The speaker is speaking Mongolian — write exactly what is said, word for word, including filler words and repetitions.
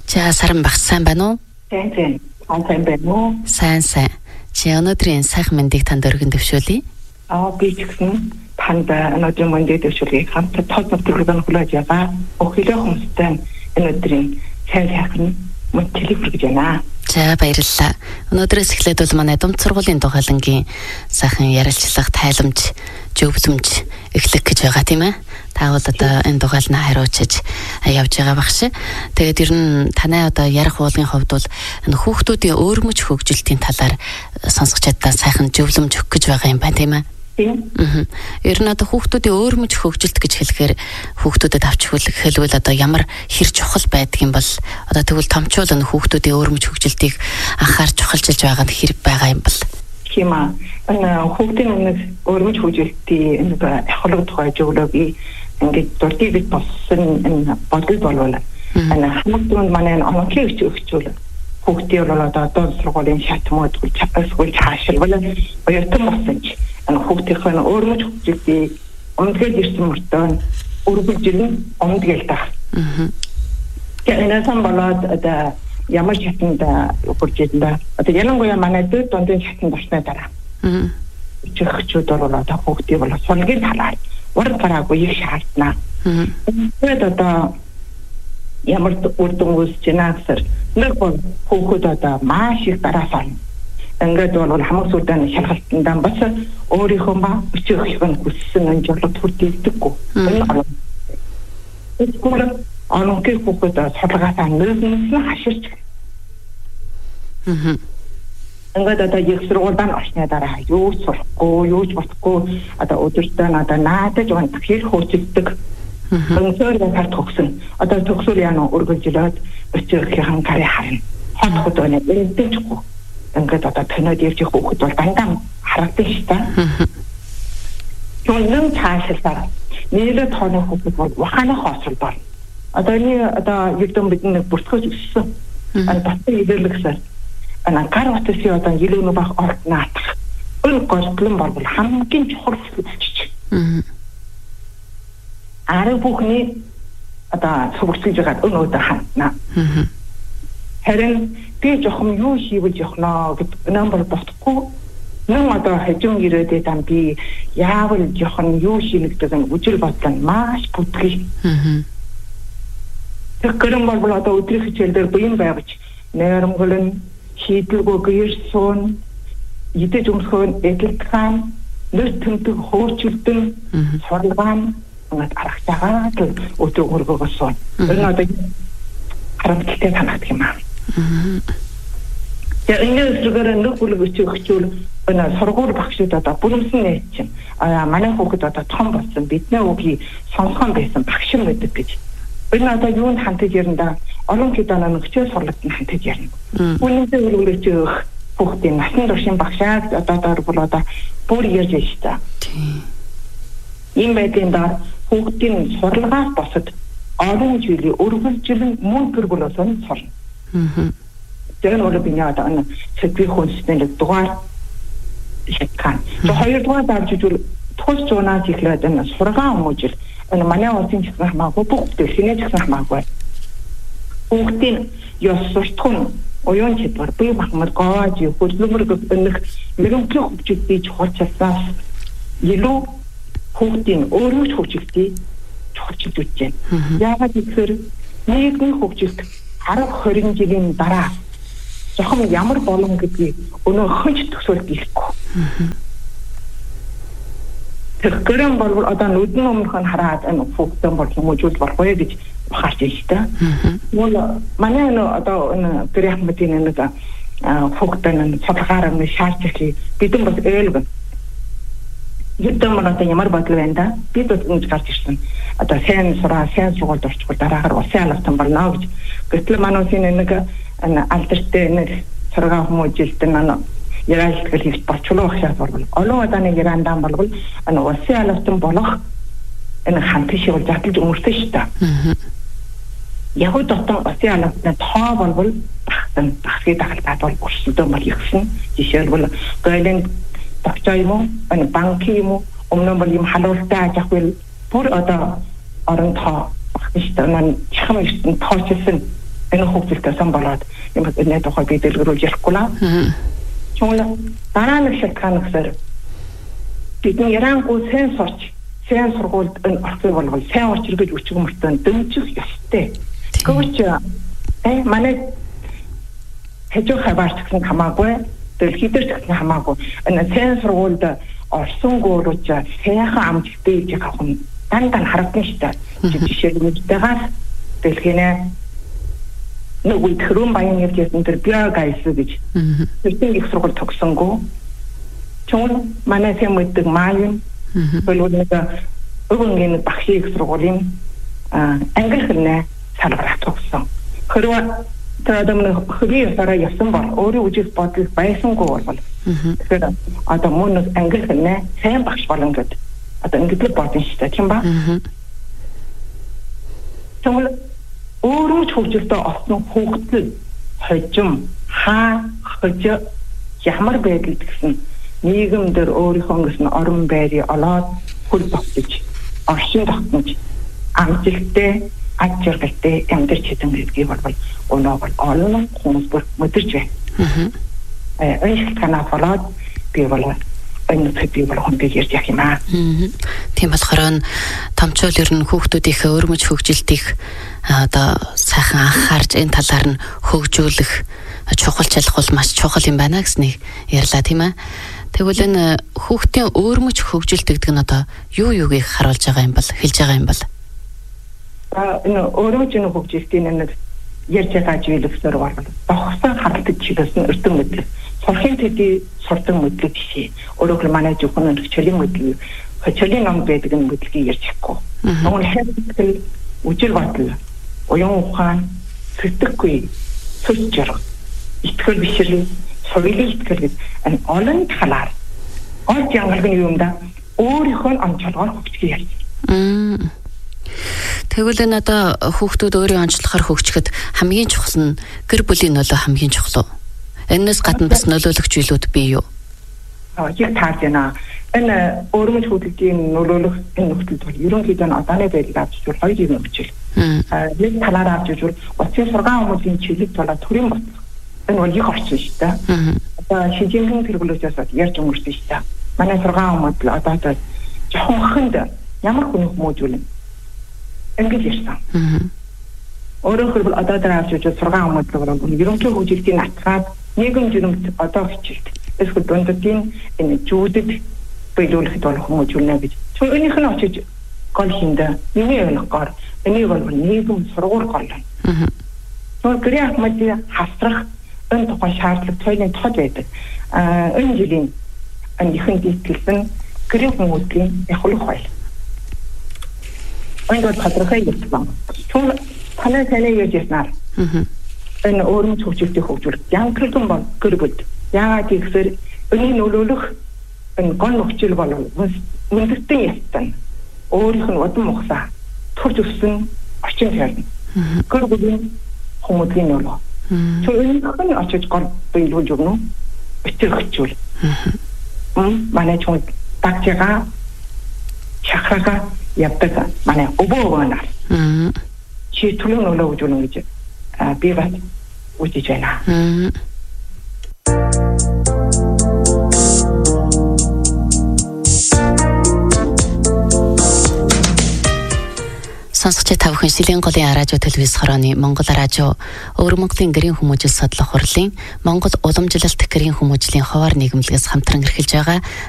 За саран багш сайн байна уу? Сайн сайн. Сайн байна уу? Сайн сайн. Чи өнөөдрийн сайхан мэндийг танд өргөн төвшүүлье. Аа би ч гэсэн танд өнөөдрийн мэндийг төвшүүлье. Хамт тод бүрдэн хүлээж байгаа. Өхөлөө хүмүүстэй өнөөдрийн сайн сайхан мэнд телефон гэж байна. За баярлалаа. Өнөөдрөөс эхлээд бол манай Думд сургуулийн дугаалангийн сайхан ярилцлага, тайламж, зөвлөмж эхлэх гэж байгаа тийм ээ. Та бол одоо энэ дугаалнаа хариуцаж явж байгаа багш. Тэгээд ер нь танай одоо ярих уулын хувьд бол энэ хүүхдүүдийн өөрмөж хөгжилтийн талаар сонсогч чаддаа сайхан зөвлөмж өгөх гэж байгаа юм байна тийм ээ. Аа. Ер нь одоо хүүхдүүдийн өөрмөж хөгжилт гэж хэлэхээр хүүхдүүдэд авч хэлбэл одоо ямар хэр чухал байдаг юм бол одоо тэгвэл томчууд энэ хүүхдүүдийн өөрмөж хөгжилтийг анхаарч чухалчилж байгаа нь хэрэг байгаа юм бол тийм аа. Энэ хүүхдийн нэг өөрмөж хөгжилтийн нэг ахлах тухай зөвлөгийг ингээд дурдыг бид болсон энэ бодол болвол энэ хамтдаа манай онцлог өгчүүл хүүхдийн бол одоо доод сургуулийн шатмууд чапасгүй хаашилвал оюутан болсон ч энэ хүүхдийн өөрмөж хөгжилтийг өмдгөл ирсэн мөртөө өргөжлөн өмдгөл тах. Аа. Тэгээд сан болоод одоо ямар чатанд хүрчээдээ одоо ялангуяа манай дэд дондын чатанд орсны дараа. Аа. Чигчүүд бол одоо хүүхдийн бол сонгийн талаар урд гараагүй их шаардна. Аа. Тэгээд одоо ямар үрдэн үсч наасар нэг хүүхэд одоо маш их дараалал ингээд бол хамаг сүлдэн шалгалтанд бас өөрийнхөө ба өчөөх юм хүссэн энэ жолоо төрдөгдөггүй. Энэ скул оноггүй хүүхэд судалгаасаа нөөцнөөс хаширч. Аа. Ингээд одоо яг сургуульд орсны дараа юу ч сурахгүй, юу ч бодохгүй одоо өдөртөө одоо наадаж унтах хэр хөөцөлдөг. Өнөөдөр яг төгсөн. Одоо төгсөл яана өргөжлөөд өчөөхийнхэн гари харна. Хот хот өнө эндээчгүй. Ингээд одоо тэнэд явж хүүхэд бол дандаа харагдаж шүү дээ. Юунын цаашилсаар нэлээд тооны хүүхэд бол ваханы хоосол бол. Одоо энэ одоо юудан бидний бүртгэж өссөн. Энэ батны илэрлэгсээр энэ гар утасын одоо илүүнө бах орт наатах. Энэ голтлон бол хамгийн чухал зүйлч. Аа. Арай бүхний одоо сүрсэж байгаа өнөөдөр хана. Аа. Харин би жоохон юу хийвэл явахнаа гэдэг намбар бодохгүй. Нэн одоо хажим ирээдээ там би яавал жоохон юу хийх гэдэг нь үжил бодлоо маш бүтгэж. Аа. Тэгэрэн бол одоо өдрийн хичээлдэр буян байгаж нэрмгэлэн шийдэлгүй гэрсэн идэж өмсгөн эдэлтхан нэр тэмдэг хөөрчилдөн сурлагаан ингээд арах цагаад өдөр өргөгсөн. Энэ одоо харамттай санагдах юм аа. Яг энэ зүгээр нэг бүлэг өчөөгчүүл энэ сургууль багшууд одоо бүлэмсэн найз чинь аа манай хүүхэд одоо том болсон бидний үгийг сонсгон байсан багш юм гэдэг гэж. Энэ одоо юунд хантаж ярина олон хэд оноо нөхцөл сурлагдсан хантаж ярина. Үнэндээ үлгэрч өөх хүүхдийн насан туршийн багшаа одоо доор бол одоо бүр ярьж байна шүү дээ. Ийм байдлаар хүүхдийн сурлагаас босод олон жилийн өргөлжлөн мөн төр болоосон сурна. Аа. Тэр нь би яа одоо сэтгэл хүнсний дугаар шатхан. То хоёрдугаар давж ижил тус зунаас ихлээд энэ сургаан хүмүүжил энэ манай улсын чигсах маагүй бүгд хинэж чигсах маагүй. Хүүхдийн ёс суртахуун оюун чадвар бие махбод гоож хөдөлмөр өнөх мэрэгжлийн хөгжилтийг чухалчилснаас илүү хүүхдийн өөрөж хөгжилтийг чухалчилж байна. Яагаад гэвэл нийгмийн хөгжилт арав хорин жилийн дараа жоохон ямар болон гэдгийг өнөө хөнч төсөөлт ихгүй. Тэгэхээр бол одоо нүдэн өмнөх нь хараад энэ хүүхдэн бол хүмүүжүүл болохгүй гэж бахарч байна шүү дээ. Мөн манай одоо энэ гэрхмэтийн нэг хүүхдэн цолгоор нь шаарч ихий бидэн бас ээлгэн. Юутай мөн одоо ямар бодол байна да? Бид бол ингэж гарч ирсэн. Одоо сайн сураа, сайн сургуульд орчихвол дараагаар усын алгатан болно гэж. Гэтэл манай усын нэг алдартай нэг сургаан хүмүүжилтэн нэг ярайлтгэл хийж болчихлоо гэж бодвол олон удааны ярандаа болвол энэ усын алгатан болох энэ хамт шиг заталж өмөрсөн шүү дээ. Аа. Яг л дотор усын алгатны тоо болвол багтан багсгийн дагалдаад бол өрсөлдөө бол ихсэн. Жишээлбэл гойлын тогтоё юм уу? Энэ банк юм уу? Өмнө нь юм халууртай ажихгүй бүр одоо орон тоо багш нар чам ихсэн тоочсон энэ хөвгөлтэй сан болоод юм энэ тухай би дэлгэрүүлж ярихгүй лаа. Чуна дараа нь шалтгаан гэхээр бидний ярангуй сайн сурч сайн сургуульд энэ орхыг болгол сайн орч иргэж өчгөн мөртөө дэмжих ёстой. Тэгвэл э манай хэжүү хаваарч гэсэн хамаагүй дэлхийд ч гэсэн хамаагүй энэ сайн сургуульд орсон гуурууч сайхан амжилттай хийж авах нь дандан харагдана шүү дээ. Жишээлбэл дэлхийнэ нөгөө төрөн баян явж байсан тэр биогайс гэж тэрний их сургууль тогсонгүй чон манай сэм мэддэг маалын болоод өвөнгөний багшийн их сургуулийн англи хэлний салбарт тогсон. Хэрвээ тэр адамын хөвгий сараа явсан бол өөрөө үжих бодол байсангүй бол тэгэхээр одоо мөн англи хэлний сайн багш болно гэдэг одоо ингэж бодсон шүү дээ тийм ба. Тэгвэл өөрөө ч хөгжилтөд олсон хүүхдэл хожим хаа хож ямар байдал гэсэн нийгэм дээр өөрийнхөө гэсэн орон байрыг олоод хөл босч оршин тогтнож амжилттай аж аргалтай амьдарч хэдэн гэдгийг бол өнөө бол олон хүмүүс бүр мэдэрч байна. Аа энэ шалтгаанаа болоод би бол энэ төдий бол хөндөж ярьж явах юм аа. Тийм болохоор томчол ер нь хүүхдүүдийнхээ өрмөж хөгжилтийг одоо сайхан анхаарч энэ талаар нь хөгжүүлэх чухал шалгуул маш чухал юм байна гэснийг ярьлаа тийм ээ. Тэгвэл энэ хүүхдийн өрмөж хөгжилт гэдэг нь одоо юу юугийг харуулж байгаа юм бол хэлж байгаа юм бол а энэ өрмөж нь хөгжилтийн нэг ярьж байгаа зүйлсээр бол дохсон харалтаж чиглэсэн эрдэм мэдээ сурахын төдий сурдаг мэдлэг жишээ өөрөөр манай зөвхөн хичээлийн мэдлэг хичээлийн ном байдаг нь мэдлэгийг ярьж чадахгүй. Нөгөө хэвлэл үжил батал уян ухаан сэтгэхгүй сүлж жаргал итгэл бишрэл соёлын итгэл гэдэг энэ олон талаар олж янгалгын юм да өөрийнхөө онцлогоор хөгжих ярьж. Тэгвэл энэ одоо хүүхдүүд өөрийн онцлогоор хөгжихэд хамгийн чухал нь гэр бүлийн нөлөө хамгийн чухал уу? Энэс гадна бас нөлөөлөх зүйлүүд бий юу? Аа яг таарч байна. Энэ өөрөмж хүүхдийн нөлөөлөх энэ нөхцөлд бол ерөнхийдөө одооны байдлаар авч үзвэл хоёр юм хичээл. Аа нэг талаар авч үзвэл утсын сургаан хүмүүсийн чиглэл болоод төрийн бот. Энэ бол их орчин шүү дээ. Одоо шижингийн хэрэглөөсөөс ярьж өнгөрсөн шүү дээ. Манай сургаан хүмүүс л одоо жоохон хëнд ямар хүн хүмүүжүүлнэ. Ингэж ярьсан. Өөрөөр хэлбэл одоо дараа авч үзвэл сургаан хүмүүс л бол ерөнхий хөгжилтийн атгаад нийгэм жирэмт одоо хичээлт. Эсвэл дундадын энэ зүүдэд биелүүлэхэд болох хүмүүжүүлнэ гэж. Тэгвэл энийх нь очиж гол хиндэ миний ойлгохоор энийг бол нийгэм сургууль гол. Тэгвэл гэрээ ахмадын хасрах энэ тухай шаардлага тойлын тод байдаг. Аа энэ жилийн анхны дийтгэсэн гэрээ хүмүүсийн эхлэх байл. Энд бол тодорхой юм. Тэгвэл танай танай яаж яснаар. Энэ өөрөмж хөгжилтийг хөгжүүлэх янзлан бол гэр бүл. Яагаад гэвэл энэ нөлөөлөх энэ гол нөхцөл бол үндэстэн ястан өөрийнх нь удам мухсаа төрж өссөн орчин тайлна. Гэр бүлийн хүмүүсийн нөлөө. Тэгвэл энэ нь очиж гол биелүүлж өгнө. Өчиг хөчүүл. Мм манай ч тагчгаа чахрага явдаг манай өвөөнаа. Чи төлөв нөлөө өгж өгнө гэж би бас үжиж байна. Сонсогч та бүхэн Шилийн голын радио телевиз хорооны Монгол радио Өвөр Монголын гэрийн хүмүүжил судлах хурлын Монгол уламжлалт гэрийн хүмүүжлийн хуваар нийгэмлэгээс хамтран эрхэлж байгаа